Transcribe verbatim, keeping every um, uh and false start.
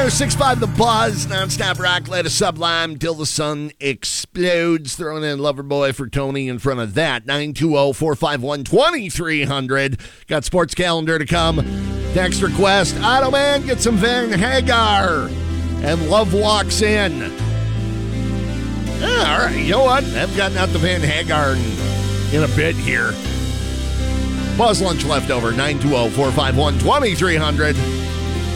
oh six five The Buzz, nonstop rock, let us sublime till the sun explodes. Throwing in Loverboy for Tony in front of that. nine two zero, four five one, two three zero zero. Got sports calendar to come. Next request, Auto Man, get some Van Hagar. And Love Walks In. Yeah, all right, you know what? I've gotten out the Van Hagar in, in a bit here. Buzz Lunch leftover, nine two zero, four five one, two three zero zero.